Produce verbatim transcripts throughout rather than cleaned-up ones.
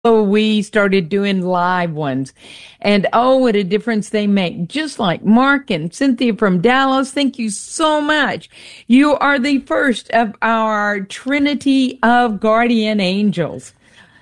we started doing live ones. And oh, what a difference they make. Just like Mark and Cynthia from Dallas, thank you so much. You are the first of our Trinity of Guardian Angels.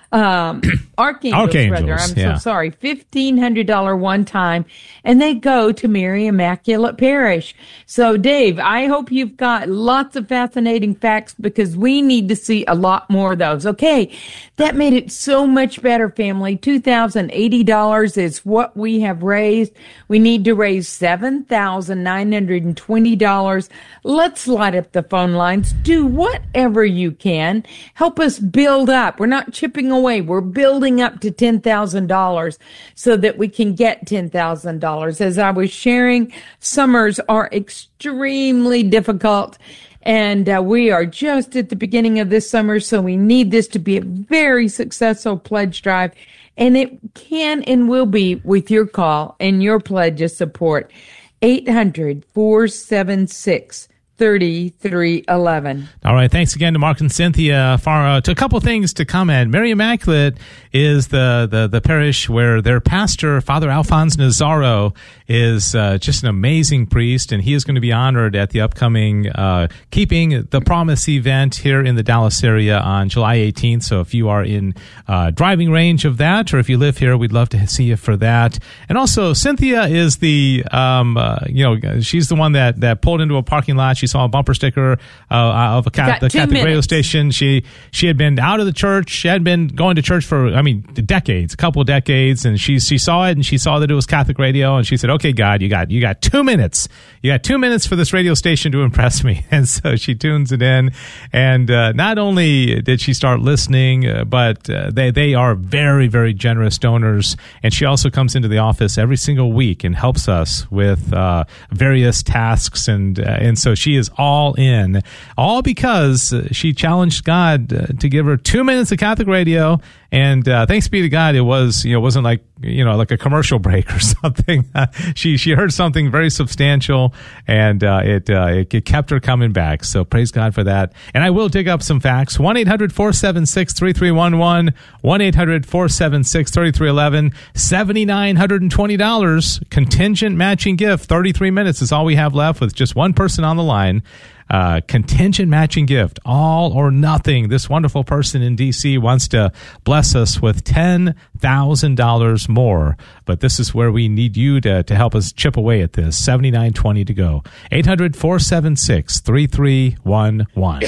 Um, Archangels, Archangels, rather. I'm yeah. so sorry. fifteen hundred dollars one time. And they go to Mary Immaculate Parish. So, Dave, I hope you've got lots of fascinating facts because we need to see a lot more of those. Okay, that made it so much better, family. two thousand eighty dollars is what we have raised. We need to raise seven thousand nine hundred twenty dollars. Let's light up the phone lines. Do whatever you can. Help us build up. We're not chipping away. We're building up to ten thousand dollars so that we can get ten thousand dollars. As I was sharing, summers are extremely difficult, and uh, we are just at the beginning of this summer, so we need this to be a very successful pledge drive, and it can and will be with your call and your pledge of support. eight hundred, four seven six, thirty-three eleven. All right. Thanks again to Mark and Cynthia. For, uh, to a couple things to comment. Mary Immaculate is the, the, the parish where their pastor, Father Alphonse Nazaro, is uh, just an amazing priest, and he is going to be honored at the upcoming uh, Keeping the Promise event here in the Dallas area on July eighteenth. So if you are in uh, driving range of that, or if you live here, we'd love to see you for that. And also, Cynthia is the, um, uh, you know, she's the one that, that pulled into a parking lot. She saw a bumper sticker uh, of a cat, the Catholic radio station. She she had been out of the church. She had been going to church for, I mean, decades, a couple of decades, and she she saw it, and she saw that it was Catholic radio, and she said, "Okay, God, you got you got two minutes. You got two minutes for this radio station to impress me." And so she tunes it in, and uh, not only did she start listening, uh, but uh, they they are very very generous donors, and she also comes into the office every single week and helps us with uh, various tasks, and uh, and so she is all in, all because she challenged God uh, to give her two minutes of Catholic radio. And uh, thanks be to God, it was, you know, it wasn't like, you know, like a commercial break or something. Uh, she she heard something very substantial, and uh, it, uh, it it kept her coming back. So praise God for that. And I will dig up some facts. one eight hundred, four seven six, three three one one, one eight hundred, four seven six, three three one one, seven thousand nine hundred twenty dollars contingent matching gift. thirty-three minutes is all we have left with just one person on the line. Uh, contingent matching gift, all or nothing. This wonderful person in D C wants to bless us with ten thousand dollars more, but this is where we need you to, to help us chip away at this. seventy-nine twenty to go. eight hundred, four seven six, three three one one.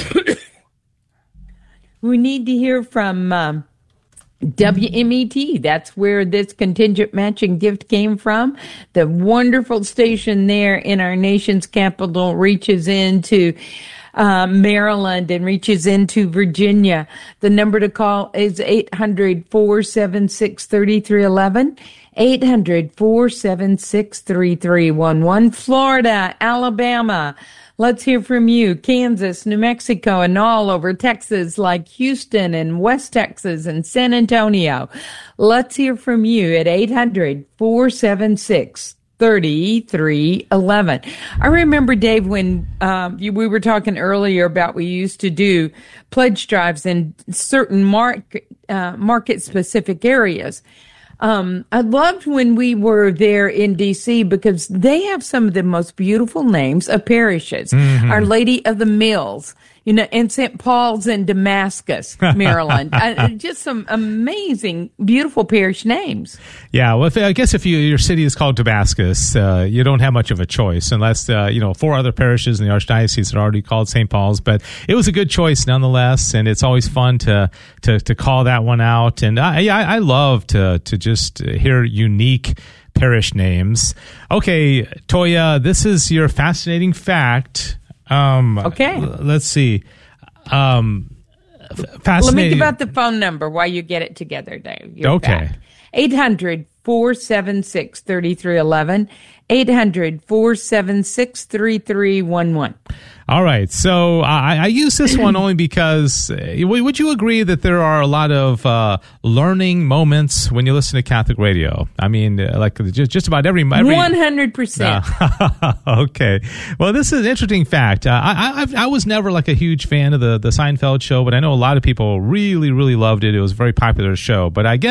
We need to hear from um, W M E T. That's where this contingent matching gift came from. The wonderful station there in our nation's capital reaches into uh, Maryland and reaches into Virginia. The number to call is eight hundred, four seven six, three three one one. eight hundred, four seven six, three three one one. Florida, Alabama. Let's hear from you. Kansas, New Mexico, and all over Texas, like Houston and West Texas and San Antonio. Let's hear from you at eight hundred, four seven six, three three one one. I remember, Dave, when um, you, we were talking earlier about we used to do pledge drives in certain market, uh, market-specific areas. Um, I loved when we were there in D C because they have some of the most beautiful names of parishes. Mm-hmm. Our Lady of the Mills, you know, and Saint Paul's in Damascus, Maryland. uh, just some amazing, beautiful parish names. Yeah, well, if, I guess if you, your city is called Damascus, uh, you don't have much of a choice unless, uh, you know, four other parishes in the Archdiocese are already called Saint Paul's. But it was a good choice nonetheless, and it's always fun to to, to call that one out. And I, I, I love to, to just hear unique parish names. Okay, Toya, this is your fascinating fact. Um, okay. L- let's see. Um, f- fascinating. Let me give out the phone number while you get it together, Dave. You're okay. eight hundred, four seven six, three three one one, eight hundred, four seven six, three three one one. All right. So I, I use this one only because uh, would you agree that there are a lot of uh, learning moments when you listen to Catholic radio? I mean, uh, like just, just about every, every one hundred percent. Uh, okay. Well, this is an interesting fact. Uh, I, I I was never like a huge fan of the, the Seinfeld show, but I know a lot of people really, really loved it. It was a very popular show. But I guess